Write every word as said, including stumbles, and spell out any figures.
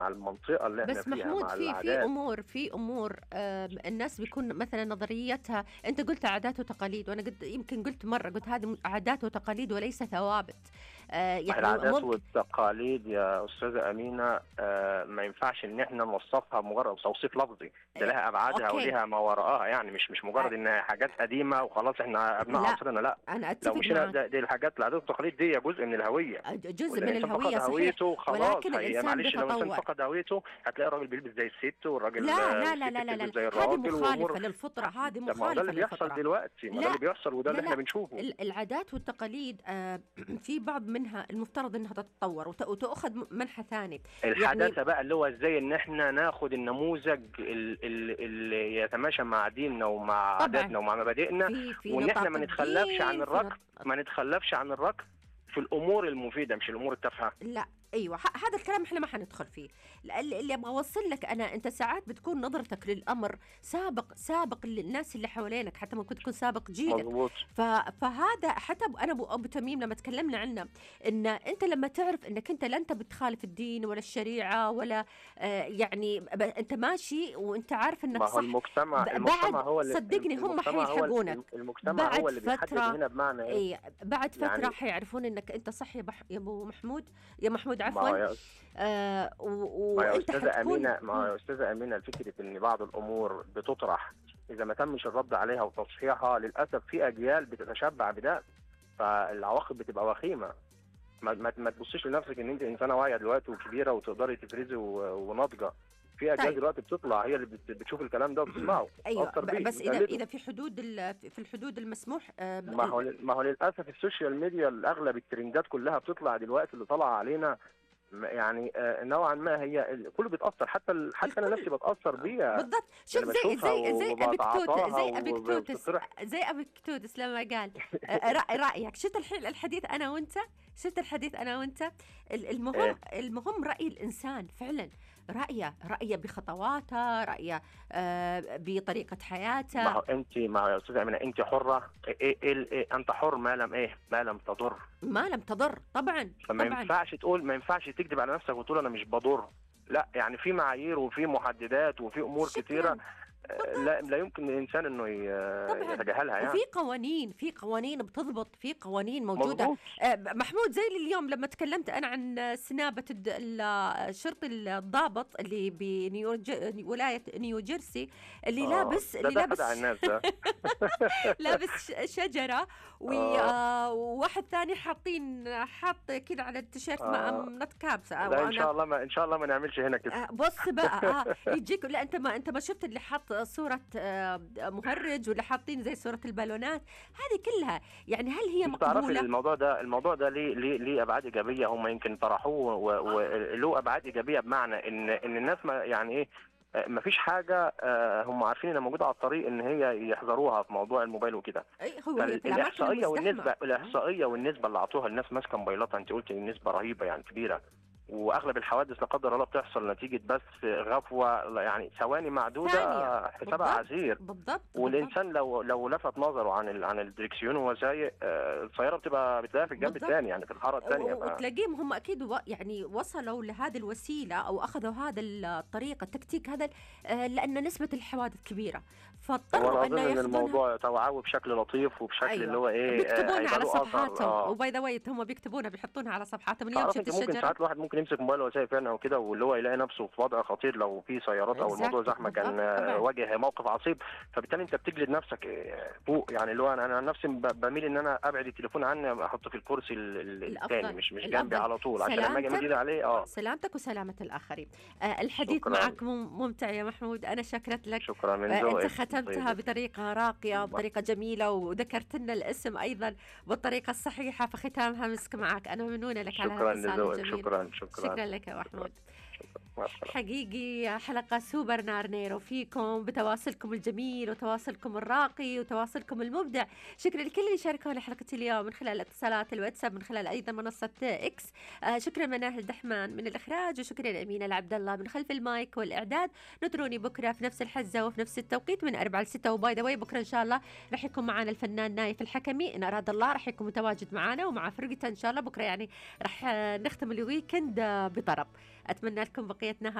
مع المنطقه اللي احنا بس فيها، محمود، مع في في العادات. امور في امور آم، الناس بيكون مثلا نظريتها. انت قلت عادات وتقاليد، وانا قلت يمكن قلت مره، قلت هذه م- عادات وتقاليد وليس ثوابت. آه، ما هي يعني العادات ممكن. والتقاليد يا استاذه امينه آه ما ينفعش ان احنا نوصفها مجرد توصيف لفظي، ده آه، لها ابعادها اوكي. ولها ما وراءها، يعني مش مش آه، مجرد انها حاجات قديمه وخلاص احنا ابناء لا، عصرنا، لا. انا لو اتفق مشينا معك. ده- دي الحاجات، العادات والتقاليد دي جزء من الهويه. جزء واذا من الانسان فقد الهويه صحيح، هويته خلاص، ولكن هي الانسان معلش، لو الانسان بيتطور. فقد هويته هتلاقي الراجل بيلبس زي الست، والراجل لا آه، لا لا والست لا لا لا بتلبس زي هذه الراجل، مخالفة وامور. للفطرة، هذه طب ما هو ده مخالفة اللي بيحصل للفطرة. دلوقتي، ما ده لا اللي بيحصل وده لا اللي احنا لا بنشوفه. ال- العادات والتقاليد آه، في بعض منها المفترض انها تتطور وت- وتأخذ م- منحى ثاني. يعني الحداثة بقى اللي هو ازاي ان احنا ناخد النموذج ال- ال- اللي يتماشى مع ديننا ومع طبعا عاداتنا ومع مبادئنا، في في وان احنا نطاق ما نتخلفش عن الدين، في الركب، نط... ما نتخلفش عن الركب في الامور المفيدة مش الامور التافهة. لا، ايوه، ه- هذا الكلام احنا ما حندخل فيه. ل- اللي اللي ابغى اوصل لك انا، انت ساعات بتكون نظرتك للامر سابق سابق للناس اللي حوالينك، حتى ممكن تكون سابق جيلك. مظبوط. ف... فهذا حتى أبو- انا ابو ابو تميم لما تكلمنا عنه، ان انت لما تعرف انك انت لا انت بتخالف الدين ولا الشريعه ولا آه يعني ب... انت ماشي وانت عارف انك ما هو صح. المجتمع، ب... المجتمع بعد هو اللي صدقني هم المجتمع هو حيلحقونك. المجتمع هو بعد اللي بيحدد فتره، هنا بمعنى ايه. اي بعد فتره يعني حيعرفون انك انت صح يا, بح... يا ابو محمود، يا محمود ما عفوا. هو يا آه و- ما يا وانت استاذة حتكون. امينة ما هو يا استاذة امينة فكرة ان بعض الامور بتطرح اذا ما تمش الرد عليها وتصحيحها، للاسف في اجيال بتتشبع بده، فالعواقب بتبقى وخيمه. ما, ما, ما تبصيش لنفسك ان انت انسانه واعيه دلوقتي وكبيره وتقدري تفرزي و- وناضجه. في اجيال طيب، دلوقتي بتطلع هي اللي بت- بتشوف الكلام ده وبتسمعه، ايوه، تاثر ب- بيه بس اذا وتقلده. اذا في حدود ال- في الحدود المسموح آه ب- ما هو ما هو للاسف السوشيال ميديا الاغلب الترندات كلها بتطلع دلوقتي اللي طالعه علينا، م- يعني آه، نوعا ما هي ال- كله بيتاثر، حتى ال- حتى انا نفسي الكل. بتاثر بيها. بالضبط. شوف، انا زي بشوفها زي زي ابيكتوت وبتعاطاها زي ابيكتوتس وبتطرح. زي ابيكتوتس لما قال آه، رأي رايك. شفت الحين الحديث انا وانت، شفت الحديث انا وانت. ال- المهم ايه المهم راي الانسان فعلا، رايه رايه بخطواته، رايه آه بطريقه ما حياته. هو انت، ما هو يا استاذه امينه انت حره، إيه إيه إيه إيه انت حر ما لم ايه ما لم تضر. ما لم تضر طبعا. فما طبعا ينفعش تقول، ما ينفعش تكذب على نفسك وتقول انا مش بضر. لا، يعني في معايير وفي محددات وفي امور كتيره شكرا. آه، لا لا يمكن الانسان انه ي- طبعا، يتجاهلها وفي يعني. قوانين، في قوانين بتضبط، في قوانين موجودة. مظبوط. آه، محمود، زي اليوم لما تكلمت أنا عن سنابة الد- ال- الشرطي الضابط اللي بولاية نيوجيرسي، اللي اه لابس ده اللي ده خدع لابس الناس ده. لابس ش- شجرة، و- اه آه، وواحد ثاني حاطين حاط كده على التيشيرت مع اه منط كابسة. لا ان وأنا شاء الله ما ان شاء الله ما نعملش هنا كده. آه، بص بقى، اه يجيك. لا، انت ما انت ما شفت اللي حط صورة آه مهرج، ولا حاطين زي صورة البالونات؟ هذه كلها يعني هل هي انت تعرفي مقبولة؟ الموضوع ده، الموضوع ده ليه ليه ليه ابعاد ايجابيه، هم يمكن طرحوه وله ابعاد ايجابيه، بمعنى ان ان الناس ما يعني ايه، ما فيش حاجه آه، هم عارفين انها موجوده على الطريق ان هي يحذروها في موضوع الموبايل وكده. اي هو هي في الأماكن فالاحصائيه المزدحمة. والنسبه الاحصائيه والنسبه اللي اعطوها الناس ماسكه موبايلاتها، انت قلت النسبه رهيبه يعني كبيره، واغلب الحوادث لا قدر الله بتحصل نتيجه بس غفوه، يعني ثواني معدوده ثانية. حسابها بالضبط عسير. بالضبط بالضبط. والانسان لو لو لفت نظره عن ال... عن الدريكسيون وهو سايق، آه، السياره بتبقى بتلاقيها في الجنب بالضبط. الثاني، يعني في الحاره الثانيه. و- وتلاقيهم هم اكيد و- يعني وصلوا لهذه الوسيله او اخذوا هذا الطريقه التكتيك هذا آه، لان نسبه الحوادث كبيره، فاضطروا وانا ان اظن ان ياخذونها. الموضوع توعوه بشكل لطيف وبشكل ايوه، اللي هو ايه، بيكتبونها آه، على هيبقى له اثر. صفحاتهم، اه وباي ذا واي هم بيكتبونها بيحطونها على صفحاتهم. اليوم تعرف شفت انت ممكن الشجره. ساعات الواحد ممكن يمسك موبايل وهو سايق فعلا او كده، واللي هو يلاقي نفسه في وضع خطير لو في سيارات او الموضوع Exactly. زحمه، كان بالضبط آه، طبعا. واجه موقف عصيب، فبالتالي انت بتجلد نفسك آه، فوق، يعني اللي هو انا انا عن نفسي ب- بميل ان انا ابعد التليفون عني، احطه في الكرسي ال- ال- الثاني، الافضل مش مش جنبي الافضل على طول، عشان لما اجي امد سلامتك، ايدي عليه. اه سلامتك وسلامه الاخرين. آه الحديث شكرا. معك مم- ممتع يا محمود، انا شكرت لك. شكرا من آه انت ذوقك. ختمتها طيب. بطريقه راقيه وبطريقه جميله، وذكرت لنا الاسم ايضا بالطريقه الصحيحه، فختامها مسك معك. انا ممنونه لك على شكرا هالرساله لذوقك. الجميله. شكرا شكرا شكرا لك يا محمود. شكرا. مع السلامه. حقيقي حلقة سوبر نار نيرو فيكم بتواصلكم الجميل وتواصلكم الراقي وتواصلكم المبدع. شكرا لكل اللي شاركوا لي حلقة اليوم من خلال اتصالات الواتساب، من خلال أيضا منصة إكس. آه شكرا مناهل دحمان من الإخراج، وشكرا لأمينة العبد الله من خلف المايك والإعداد. نطروني بكرة في نفس الحزة وفي نفس التوقيت من أربعة لستة. وباي ذا واي بكرة إن شاء الله رح يكون معنا الفنان نايف الحكمي إن أراد الله، رح يكون متواجد معنا ومع فرقته إن شاء الله بكرة. يعني رح نختم الويكند بطرب. أتمنى لكم بقية نهار